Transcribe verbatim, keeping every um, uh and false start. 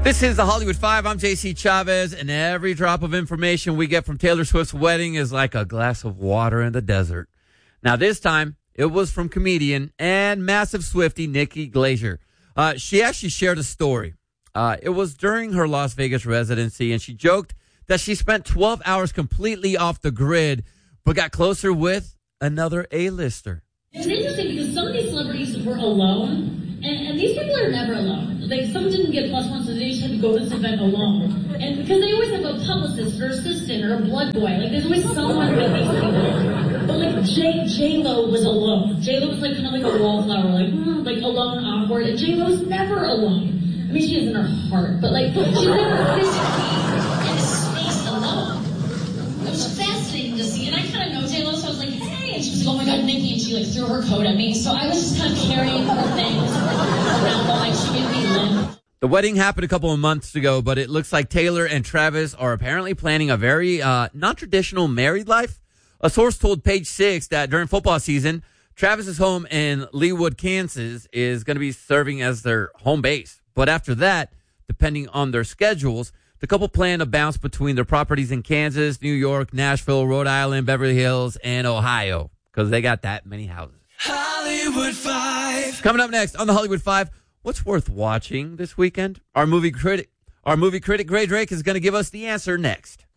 This is the Hollywood Five. I'm J C Chavez, and every drop of information we get from Taylor Swift's wedding is like a glass of water in the desert. Now, this time, it was from comedian and massive Swiftie Nikki Glaser. Uh, she actually shared a story. Uh, it was during her Las Vegas residency, and she joked that she spent twelve hours completely off the grid, but got closer with another A-lister. It's interesting because some of these celebrities were alone, and, and these people are never alone. Like, some didn't get plus one, so they just had to go to this event alone. And because they always have a publicist or assistant or a blood boy. Like, there's always someone with these people. But, like, J, J-Lo was alone. J-Lo was, like, kind of like a wallflower, like, mm, like, alone, awkward. And J-Lo's never alone. I mean, she is in her heart, but, like, she's never physically in a space alone. It was fascinating to see, and I kind of know J-Lo, so I was like, hey, and she was like, oh my god, Nikki, and she like threw her coat at me, so I was just kind of carrying her things around while like she made me limp. The wedding happened a couple of months ago, but it looks like Taylor and Travis are apparently planning a very uh, non-traditional married life. A source told Page Six that during football season, Travis's home in Leawood, Kansas is going to be serving as their home base. But after that, depending on their schedules, the couple plan to bounce between their properties in Kansas, New York, Nashville, Rhode Island, Beverly Hills, and Ohio, because they got that many houses. Hollywood Five. Coming up next on the Hollywood Five, what's worth watching this weekend? Our movie critic, our movie critic Gray Drake is going to give us the answer next.